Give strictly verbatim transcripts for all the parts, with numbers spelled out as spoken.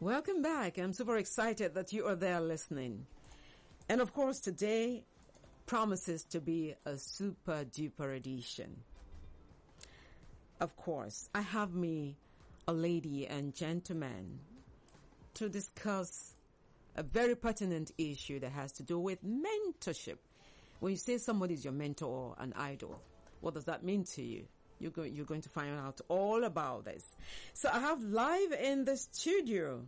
Welcome back. I'm super excited that you are there listening. And of course, today promises to be a super duper edition. Of course, I have me a lady and gentleman to discuss a very pertinent issue that has to do with mentorship. When you say somebody is your mentor or an idol, what does that mean to you? You're going, you're going to find out all about this. So I have live in the studio,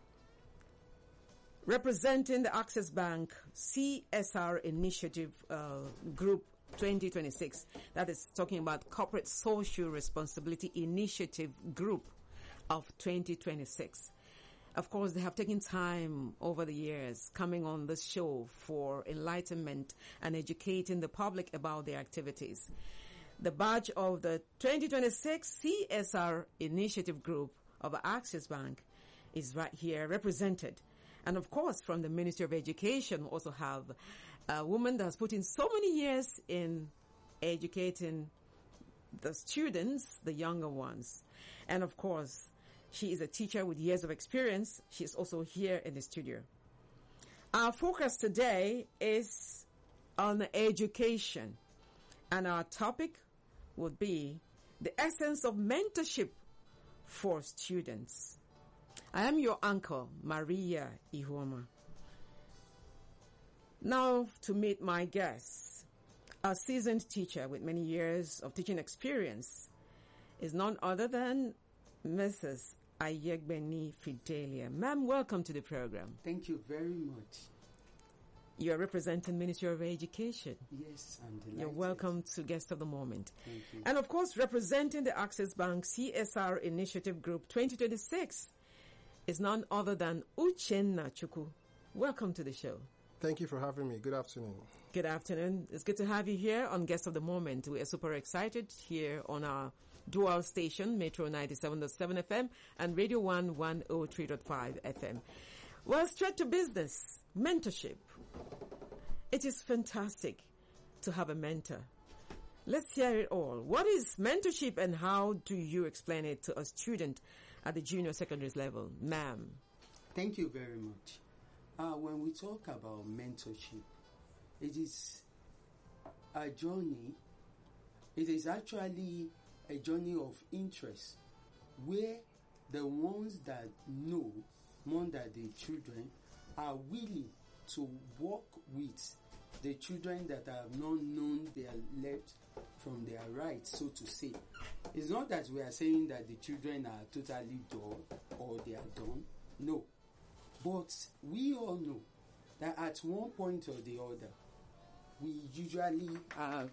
representing the Access Bank C S R Initiative uh, Group twenty twenty-six. That is talking about Corporate Social Responsibility Initiative Group of twenty twenty-six. Of course, they have taken time over the years coming on this show for enlightenment and educating the public about their activities. The badge of the twenty twenty-six C S R Initiative Group of Access Bank is right here represented. And of course, from the Ministry of Education, we also have a woman that has put in so many years in educating the students, the younger ones. And of course, she is a teacher with years of experience. She is also here in the studio. Our focus today is on education. And our topic would be the essence of mentorship for students. I am your uncle, Maria Ihuoma. Now to meet my guests. A seasoned teacher with many years of teaching experience is none other than Missus Ayegbeni Fidelia. Ma'am, welcome to the program. Thank you very much. You are representing Ministry of Education. Yes, I'm delighted. You're welcome to Guest of the Moment. Thank you. And of course, representing the Access Bank C S R Initiative Group twenty twenty-six is none other than Uchenna Chukwu. Welcome to the show. Thank you for having me. Good afternoon. Good afternoon. It's good to have you here on Guest of the Moment. We are super excited here on our dual station, Metro ninety-seven point seven F M and Radio one one oh three point five F M. Well, straight to business. Mentorship. It is fantastic to have a mentor. Let's hear it all. What is mentorship and how do you explain it to a student at the junior secondary level? Ma'am. Thank you very much. Uh, when we talk about mentorship, it is a journey. It is actually a journey of interest where the ones that know more than the children are willing to work with the children that have not known their left from their right, so to say. It's not that we are saying that the children are totally dull or they are dumb. No. But we all know that at one point or the other, we usually are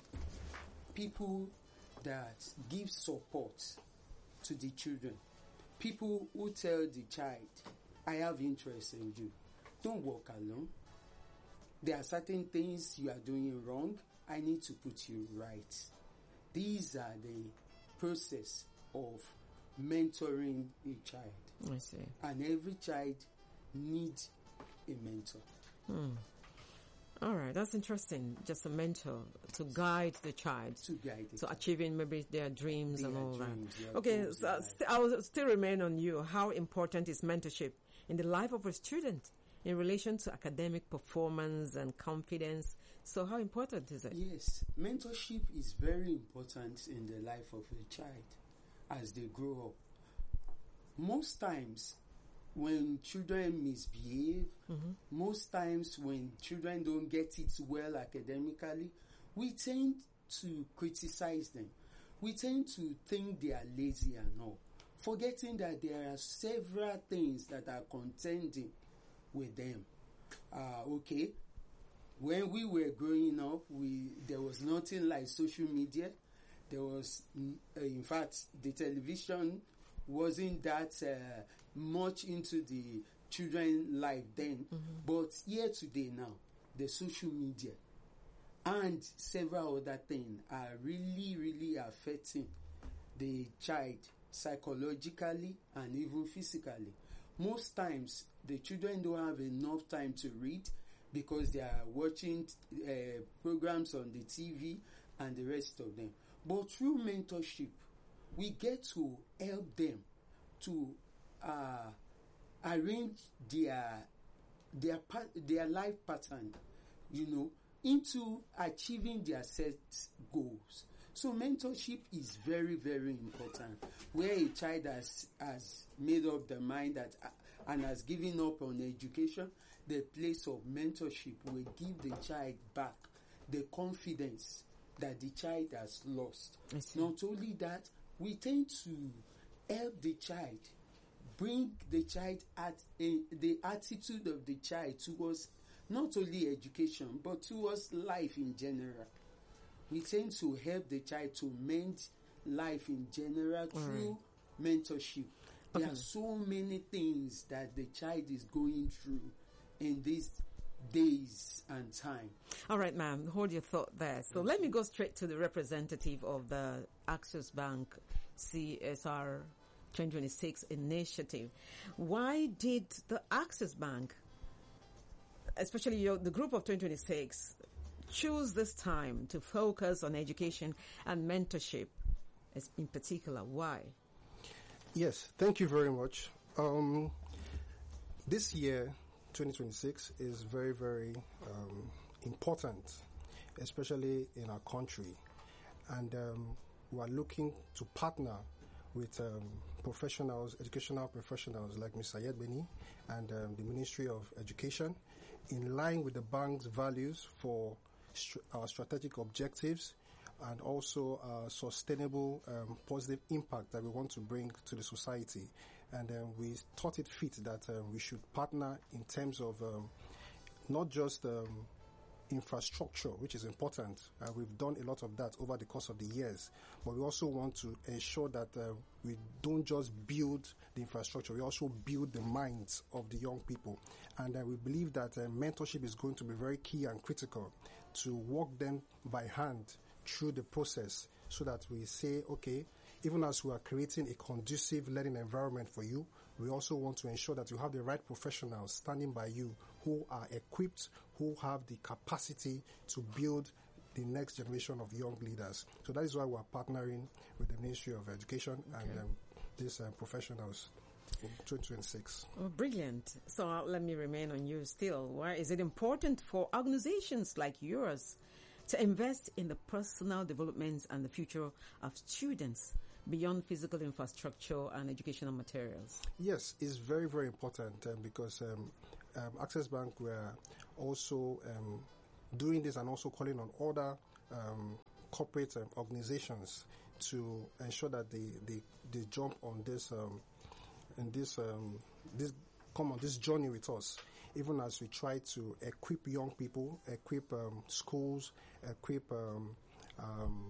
people that give support to the children. People who tell the child, I have interest in you. Don't walk alone. There are certain things you are doing wrong. I need to put you right. These are the process of mentoring a child. I see. And every child needs a mentor. Hmm. All right, that's interesting. Just a mentor to guide the child To guide the to child. achieving maybe their dreams Their and all dreams, that. their Okay, goals so in I'll life. st- I'll still remain on you. How important is mentorship in the life of a student in relation to academic performance and confidence? So how important is it? Yes, mentorship is very important in the life of a child as they grow up. Most times, when children misbehave, mm-hmm. most times when children don't get it well academically, we tend to criticize them. We tend to think they are lazy and all, forgetting that there are several things that are contending with them. Uh, okay, when we were growing up, we there was nothing like social media. There was, uh, in fact, the television wasn't that uh, much into the children life then. Mm-hmm. But here today now, the social media and several other things are really, really affecting the child psychologically and even physically. Most times, the children don't have enough time to read because they are watching uh, programs on the T V and the rest of them. But through mentorship, we get to help them to uh, arrange their their pa- their life pattern, you know, into achieving their set goals. So mentorship is very, very important. Where a child has has made up the mind that uh, and has given up on education, the place of mentorship will give the child back the confidence that the child has lost. Not only that, we tend to help the child, bring the child at uh, the attitude of the child towards not only education but towards life in general. We tend to help the child to mend life in general through right. mentorship. Okay. There are so many things that the child is going through in these days and time. All right, ma'am, hold your thought there. So okay. let me go straight to the representative of the Access Bank C S R twenty twenty-six initiative. Why did the Access Bank, especially your, the group of twenty twenty-six, choose this time to focus on education and mentorship in particular? Why? Yes, thank you very much. Um, this year, twenty twenty-six, is very, very um, important, especially in our country. And um, we are looking to partner with um, professionals, educational professionals like Mister Ayedbeni and um, the Ministry of Education, in line with the bank's values for st- our strategic objectives and also uh, sustainable um, positive impact that we want to bring to the society. And um, we thought it fit that um, we should partner in terms of um, not just um, infrastructure, which is important. Uh, we've done a lot of that over the course of the years, but we also want to ensure that uh, we don't just build the infrastructure, we also build the minds of the young people. And uh, we believe that uh, mentorship is going to be very key and critical to walk them by hand through the process, so that we say, okay, even as we are creating a conducive learning environment for you, we also want to ensure that you have the right professionals standing by you who are equipped, who have the capacity to build the next generation of young leaders. So that is why we are partnering with the Ministry of Education okay. and um, these uh, professionals in twenty twenty-six. Oh, brilliant. So uh, let me remain on you still. Why is it important for organizations like yours to invest in the personal development and the future of students beyond physical infrastructure and educational materials? Yes, it's very, very important um, because um, um, Access Bank were also um, doing this and also calling on other um, corporate um, organizations to ensure that they, they, they jump on this um, and this um, this come on this journey with us, even as we try to equip young people, equip um, schools, equip um, um,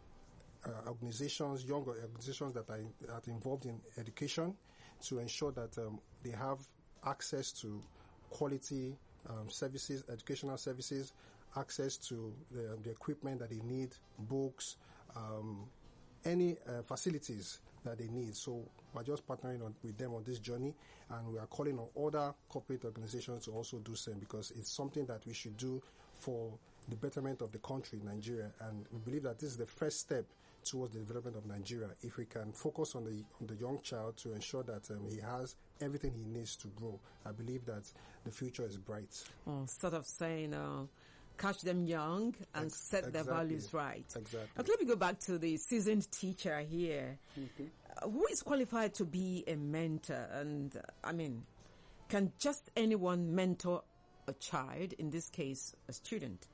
uh, organizations, young organizations that are, that are involved in education, to ensure that um, they have access to quality um, services, educational services, access to the, the equipment that they need, books, um, any uh, facilities that they need. So we're just partnering on, with them on this journey, and we are calling on other corporate organizations to also do same, because it's something that we should do for the betterment of the country, Nigeria. And we believe that this is the first step towards the development of Nigeria. If we can focus on the on the young child to ensure that um, he has everything he needs to grow, I believe that the future is bright. Oh, sort of saying, uh, catch them young and Ex- set exactly. their values right. Exactly. Okay, let me go back to the seasoned teacher here. Mm-hmm. Uh, who is qualified to be a mentor? And uh, I mean, can just anyone mentor a child, in this case, a student?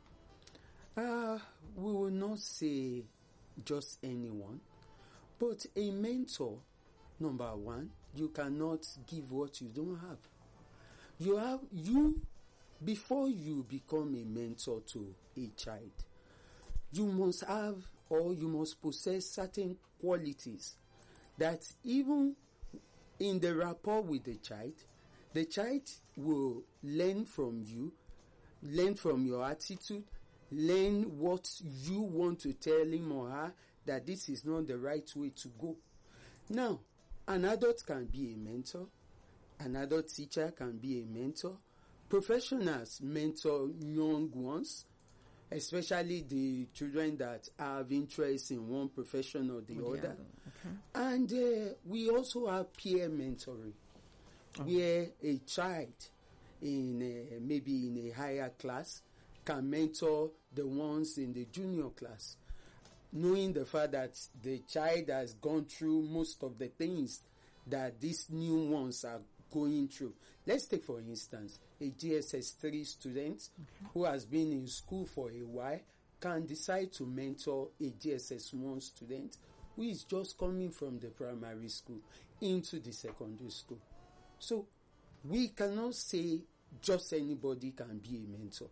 Uh, we will not say just anyone, but a mentor, number one, you cannot give what you don't have. You have, you, before you become a mentor to a child, you must have or you must possess certain qualities that even in the rapport with the child, the child will learn from you, learn from your attitude, learn what you want to tell him or her, that this is not the right way to go. Now, an adult can be a mentor. An adult teacher can be a mentor. Professionals mentor young ones, especially the children that have interest in one profession or the With other. The other. Okay. And uh, we also have peer mentoring, oh. where a child in a, maybe in a higher class can mentor the ones in the junior class, knowing the fact that the child has gone through most of the things that these new ones are going through. Let's take, for instance, a G S S three student okay. who has been in school for a while can decide to mentor a G S S one student who is just coming from the primary school into the secondary school. So we cannot say just anybody can be a mentor.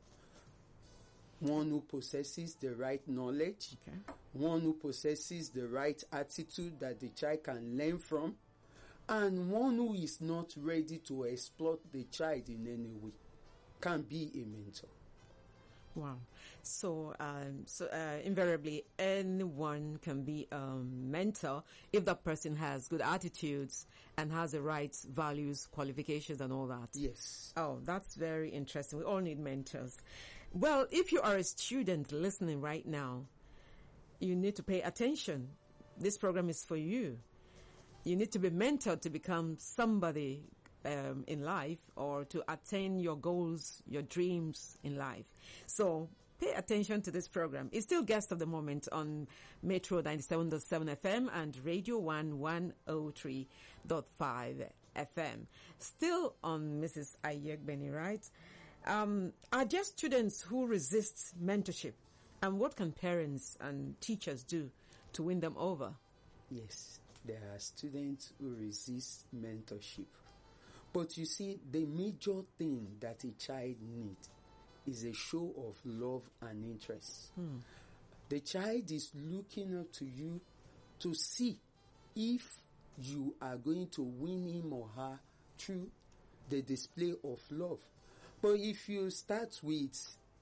One who possesses the right knowledge, okay. one who possesses the right attitude that the child can learn from, and one who is not ready to exploit the child in any way can be a mentor. Wow. So, um, so uh, invariably, anyone can be a mentor if that person has good attitudes and has the right values, qualifications, and all that. Yes. Oh, that's very interesting. We all need mentors. Well, if you are a student listening right now, you need to pay attention. This program is for you. You need to be mentored to become somebody um, in life or to attain your goals, your dreams in life. So pay attention to this program. It's still Guest of the Moment on Metro ninety-seven point seven F M and Radio one one oh three point five F M. Still on Missus Ayegbeni, right? Um, are there students who resist mentorship? And what can parents and teachers do to win them over? Yes, there are students who resist mentorship. But you see, the major thing that a child needs is a show of love and interest. Hmm. The child is looking up to you to see if you are going to win him or her through the display of love. But if you start with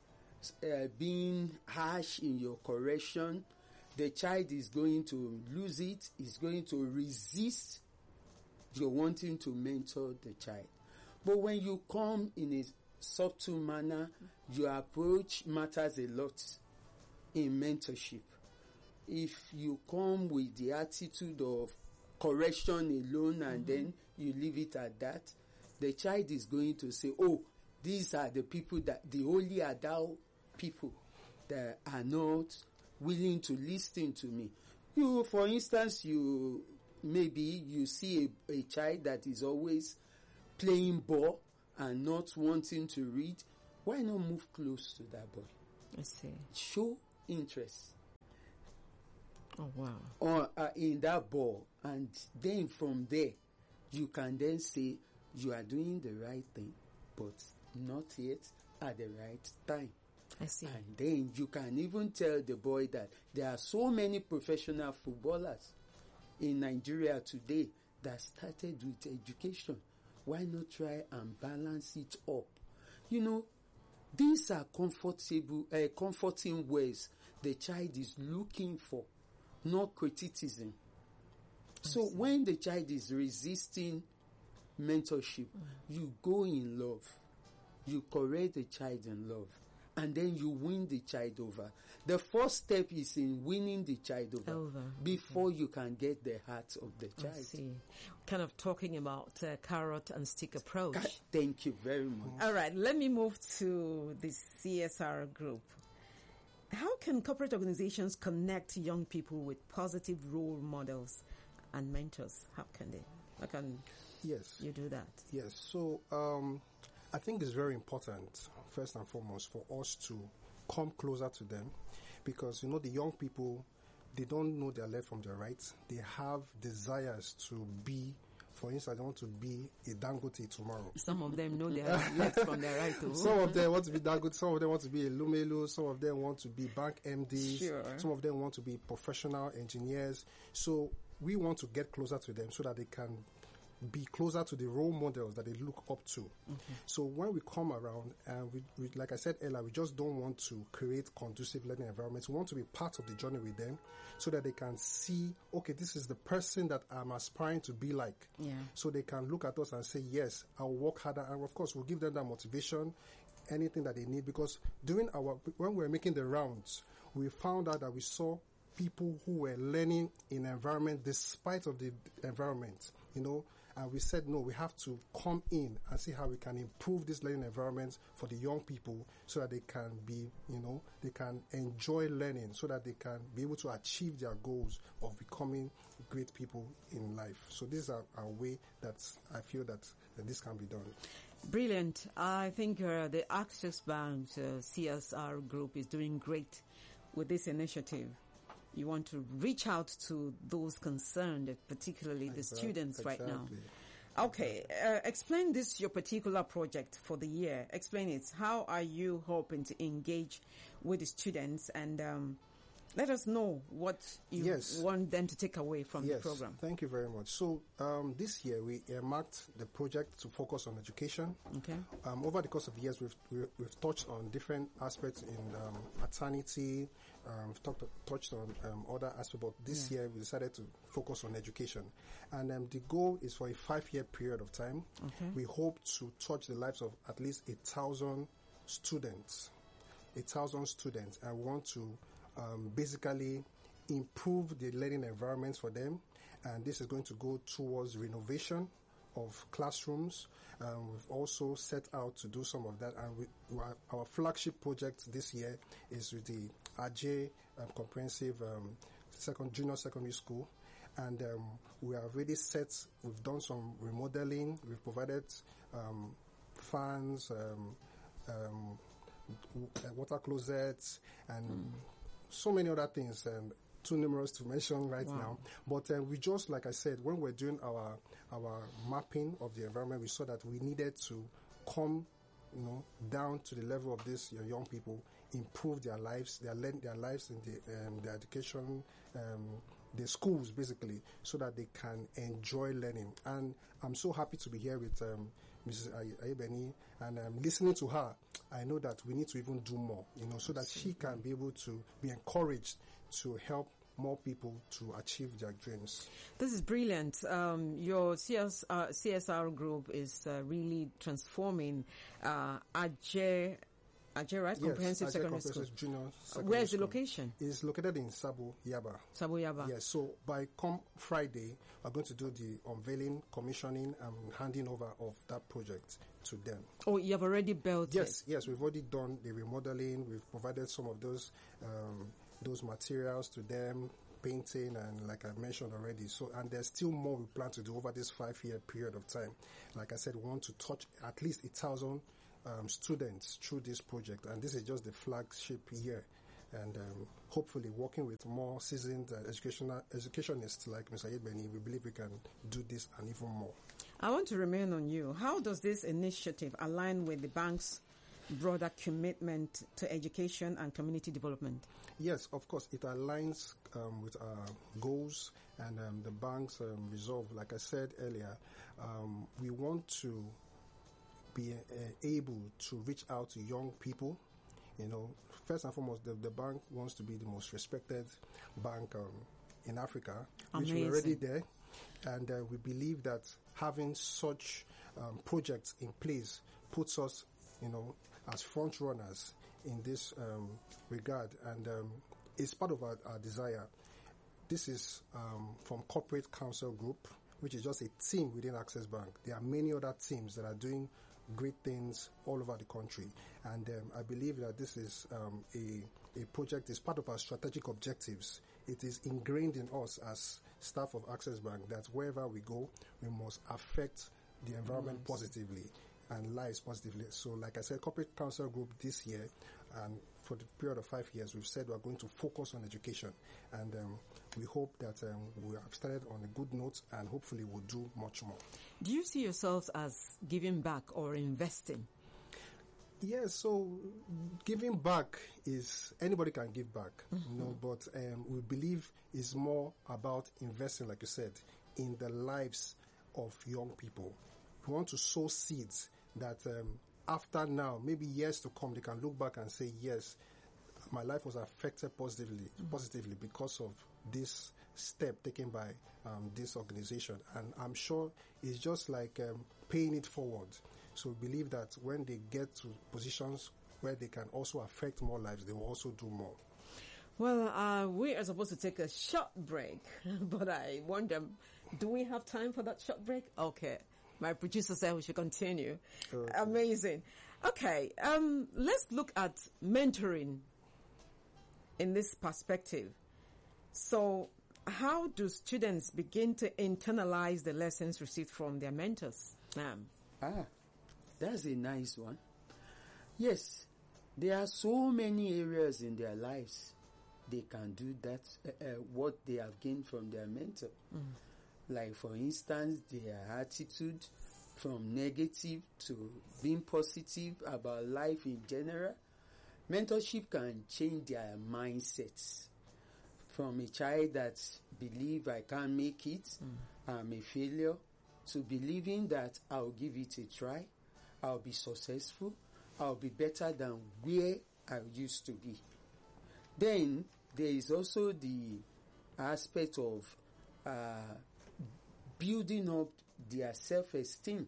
uh, being harsh in your correction, the child is going to lose it, is going to resist your wanting to mentor the child. But when you come in a subtle manner, you approach matters a lot in mentorship. If you come with the attitude of correction alone and mm-hmm. then you leave it at that, the child is going to say, oh, these are the people that, the only adult people that are not willing to listen to me. You, for instance, you maybe you see a, a child that is always playing ball and not wanting to read. Why not move close to that boy? I see. Show interest. Oh wow! Or uh, in that ball, and then from there, you can then say you are doing the right thing, but not yet at the right time. I see. And then you can even tell the boy that there are so many professional footballers in Nigeria today that started with education. Why not try and balance it up? You know, these are comfortable, uh, comforting ways the child is looking for, not criticism. So when the child is resisting mentorship, mm. you go in love. You correct the child in love. And then you win the child over. The first step is in winning the child over, over. before okay. you can get the heart of the child. I see. Kind of talking about uh, carrot and stick approach. Thank you very much. All right, let me move to the C S R group. How can corporate organizations connect young people with positive role models and mentors? How can they? How can yes. you do that? Yes. So um, I think it's very important, first and foremost, for us to come closer to them, because, you know, the young people, they don't know their left from their right. They have desires to be, for instance, they want to be a Dangote tomorrow. Some of them know their left from their right too. Some of them want to be Dangote, some of them want to be a Lumelu, some of them want to be bank M Ds, sure. some of them want to be professional engineers. So we want to get closer to them so that they can be closer to the role models that they look up to. Mm-hmm. So when we come around, and we, we, like I said earlier, we just don't want to create conducive learning environments. We want to be part of the journey with them so that they can see, okay, this is the person that I'm aspiring to be like. Yeah. So they can look at us and say, yes, I'll work harder. And of course, we'll give them that motivation, anything that they need. Because during our, when we were making the rounds, we found out that we saw people who were learning in environment despite of the environment, you know. And we said, no, we have to come in and see how we can improve this learning environment for the young people so that they can be, you know, they can enjoy learning, so that they can be able to achieve their goals of becoming great people in life. So this is a, a way that I feel that, that this can be done. Brilliant. I think uh, the Access Bank's uh, C S R group is doing great with this initiative. You want to reach out to those concerned, particularly the Exactly. students right now. Exactly. Okay, uh, explain this, your particular project for the year. Explain it. How are you hoping to engage with the students, and um, let us know what you Yes. want them to take away from Yes, the program. thank you very much. So um, this year we earmarked the project to focus on education. Okay. Um, over the course of years, we've we, we've touched on different aspects in um, maternity. Um, we've talked, touched on um, other aspects, but this Yeah. year we decided to focus on education. And um, the goal is for a five-year period of time. Okay. We hope to touch the lives of at least a thousand students. A thousand students. I want to um, basically improve the learning environments for them, and this is going to go towards renovation of classrooms. Um, we've also set out to do some of that, and we, our, our flagship project this year is with the Ajay um, Comprehensive um, second, Junior Secondary School, and um, we have already set, we've done some remodeling, we've provided um, fans, um, um, w- water closets, and mm. so many other things, and too numerous to mention right Wow. now. But uh, we just, like I said, when we're doing our our mapping of the environment, we saw that we needed to come, you know, down to the level of these uh, young people, improve their lives, their learn their lives in the um, their education, um, the schools basically, so that they can enjoy learning. And I'm so happy to be here with um, Missus Ayebeni, and um, listening to her, I know that we need to even do more, you know, so that she can be able to be encouraged to help more people to achieve their dreams. This is brilliant. Um, your C S R, C S R group is uh, really transforming uh, Ajay, Ajay, right? Yes, Comprehensive Ajay Secondary Comprehensive School. Junior Where Secondary is the School. location? It's located in Sabo Yaba. Sabo Yaba. Yes, so by come Friday, we're going to do the unveiling, commissioning, and handing over of that project to them. Oh, you have already built Yes, it? yes, we've already done the remodeling. We've provided some of those um, those materials to them, painting, and like I mentioned already. So, and there's still more we plan to do over this five-year period of time. Like I said, we want to touch at least a thousand um, students through this project, and this is just the flagship year. And um, hopefully, working with more seasoned uh, educational educationists like Mister Ayebeni, we believe we can do this and even more. I want to remain on you. How does this initiative align with the bank's broader commitment to education and community development? Yes, of course, it aligns um, with our goals and um, the bank's um, resolve. Like I said earlier, um, we want to be uh, able to reach out to young people. You know, first and foremost, the, the bank wants to be the most respected bank um, in Africa, which Amazing. we're already there. And uh, we believe that having such um, projects in place puts us, you know, as front runners in this um, regard, and um, it's part of our, our desire. This is um, from Corporate Counsel Group, which is just a team within Access Bank. There are many other teams that are doing great things all over the country, and um, I believe that this is um, a, a project, is part of our strategic objectives. It is ingrained in us as staff of Access Bank that wherever we go, we must affect the environment Nice. positively and lives positively. So like I said, Corporate Counsel Group this year, and for the period of five years, we've said we're going to focus on education. And um, we hope that um, we have started on a good note, and hopefully we'll do much more. Do you see yourselves as giving back or investing? Yeah, so giving back is, anybody can give back, Mm-hmm. you know, but um, we believe it's more about investing, like you said, in the lives of young people. We want to sow seeds that um, after now, maybe years to come, they can look back and say, yes, my life was affected positively, mm-hmm. positively because of this step taken by um, this organization. And I'm sure it's just like um, paying it forward. So we believe that when they get to positions where they can also affect more lives, they will also do more. Well, uh, we are supposed to take a short break, but I want them Do we have time for that short break? Okay. My producer said we should continue. Okay. Amazing. Okay. Um, let's look at mentoring in this perspective. So, how do students begin to internalize the lessons received from their mentors? Ma'am. Ah, that's a nice one. Yes, there are so many areas in their lives they can do that, uh, uh, what they have gained from their mentor. Mm. Like, for instance, their attitude from negative to being positive about life in general. Mentorship can change their mindsets from a child that believe I can't make it, mm. I'm a failure, to believing that I'll give it a try, I'll be successful, I'll be better than where I used to be. Then there is also the aspect of uh, building up their self-esteem.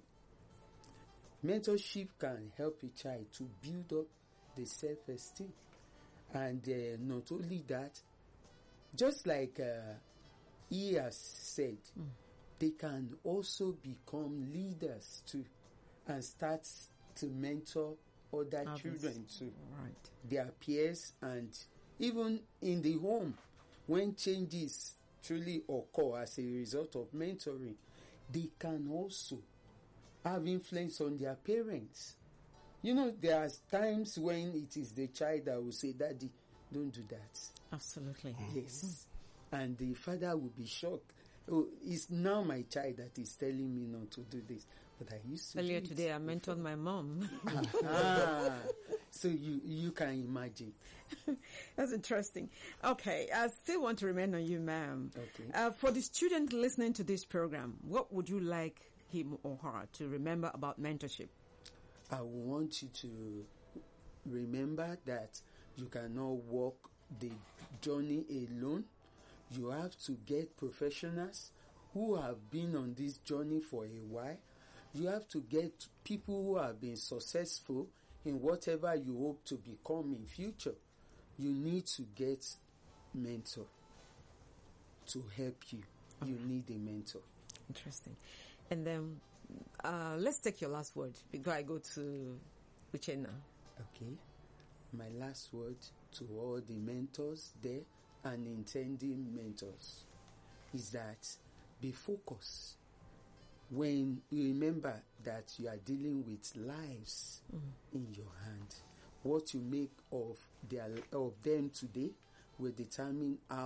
Mentorship can help a child to build up the self-esteem. And uh, not only that, just like uh, he has said, mm. they can also become leaders too and start to mentor other Others. children too. Right. Their peers, and even in the home, when changes truly occur as a result of mentoring, they can also have influence on their parents. You know, there are times when it is the child that will say, Daddy, don't do that. Absolutely. Yes. Mm. And the father will be shocked. Oh, it's now my child that is telling me not to do this. But I used to Earlier do today, it I mentored my mom. ah, so you, you can imagine. That's interesting. Okay, I still want to remain on you, ma'am. Okay. Uh, for the student listening to this program, what would you like him or her to remember about mentorship? I want you to remember that you cannot walk the journey alone. You have to get professionals who have been on this journey for a while. You have to get people who have been successful in whatever you hope to become in future. You need to get mentor to help you. You Okay. need a mentor. Interesting. And then uh, let's take your last word before I go to Uchenna. Okay. My last word to all the mentors there and intending mentors is that be focused when you remember that you are dealing with lives mm. in your hand. What you make of their of them today will determine how